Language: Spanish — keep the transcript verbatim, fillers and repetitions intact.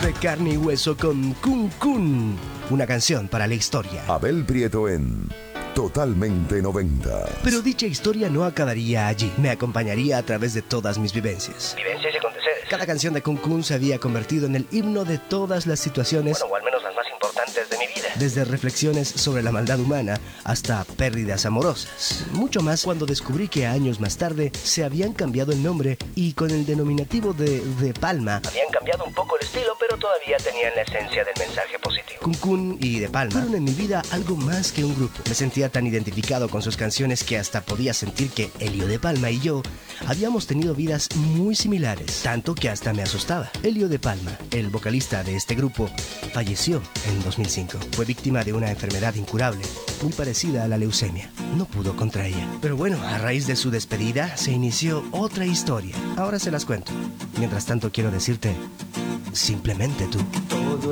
De carne y hueso con Kun Kun, una canción para la historia. Abel Prieto en Totalmente noventa. Pero dicha historia no acabaría allí. Me acompañaría a través de todas mis vivencias. Vivencias y aconteceres. Cada canción de Kun Kun se había convertido en el himno de todas las situaciones. Bueno, o al menos las más importantes de mi vida. Desde reflexiones sobre la maldad humana hasta pérdidas amorosas. Mucho más cuando descubrí que años más tarde se habían cambiado el nombre y con el denominativo de De Palma. Habían cambiado un poco el estilo, pero todavía tenían la esencia del mensaje positivo. Kun Kun y De Palma fueron en mi vida algo más que un grupo. Me sentía tan identificado con sus canciones que hasta podía sentir que Elio De Palma y yo habíamos tenido vidas muy similares, tanto que hasta me asustaba. Elio De Palma, el vocalista de este grupo, falleció en dos mil cinco. Fue víctima de una enfermedad incurable, muy parecida a la leucemia. No pudo contra ella. Pero bueno, a raíz de su despedida se inició otra historia. Ahora se las cuento. Mientras tanto quiero decirte, simplemente tú. Todo